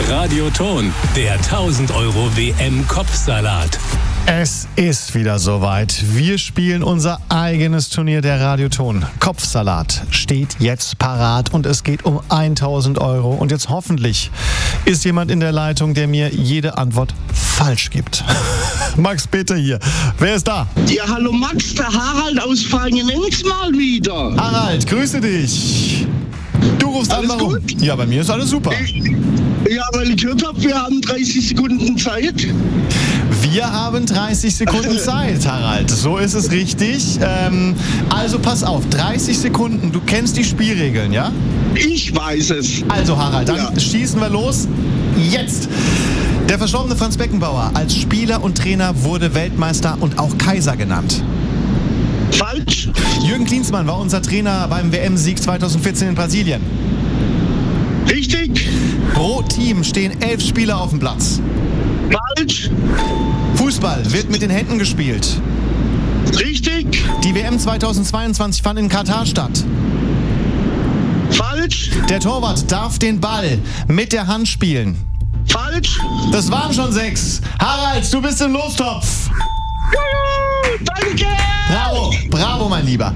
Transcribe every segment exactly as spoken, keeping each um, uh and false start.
Radioton, der tausend Euro W M-Kopfsalat. Es ist wieder soweit. Wir spielen unser eigenes Turnier, der Radioton. Kopfsalat steht jetzt parat und es geht um tausend Euro. Und jetzt hoffentlich ist jemand in der Leitung, der mir jede Antwort falsch gibt. Max Peter hier. Wer ist da? Ja, hallo Max, der Harald aus Feigenenz mal wieder. Harald, grüße dich. Du rufst Alles an, warum? gut? Ja, bei mir ist alles super. Ja, weil ich gehört habe, wir haben dreißig Sekunden Zeit. Wir haben dreißig Sekunden Zeit, Harald. So ist es richtig. Ähm, also pass auf, dreißig Sekunden. Du kennst die Spielregeln, ja? Ich weiß es. Also Harald, dann Ja. schießen wir los. Jetzt. Der verstorbene Franz Beckenbauer als Spieler und Trainer wurde Weltmeister und auch Kaiser genannt. Falsch. Jürgen Klinsmann war unser Trainer beim W M-Sieg zweitausendvierzehn in Brasilien. Richtig. Pro Team stehen elf Spieler auf dem Platz. Falsch. Fußball wird mit den Händen gespielt. Richtig. Die W M zweitausendzweiundzwanzig fand in Katar statt. Falsch. Der Torwart darf den Ball mit der Hand spielen. Falsch. Das waren schon sechs. Harald, du bist im Lostopf. Juhu, danke. Bravo, bravo, mein Lieber.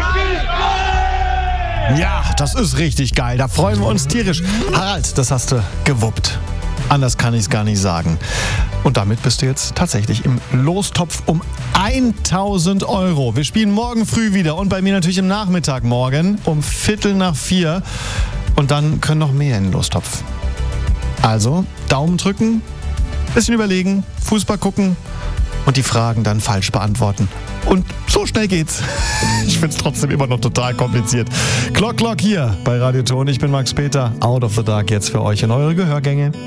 Ja, das ist richtig geil. Da freuen wir uns tierisch. Harald, das hast du gewuppt. Anders kann ich es gar nicht sagen. Und damit bist du jetzt tatsächlich im Lostopf um tausend Euro. Wir spielen morgen früh wieder und bei mir natürlich im Nachmittag morgen um Viertel nach vier. Und dann können noch mehr in den Lostopf. Also Daumen drücken, bisschen überlegen, Fußball gucken und die Fragen dann falsch beantworten. Und so schnell geht's. Ich find's trotzdem immer noch total kompliziert. Clock Clock hier bei Radioton. Ich bin Max Peter. Out of the Dark jetzt für euch in eure Gehörgänge.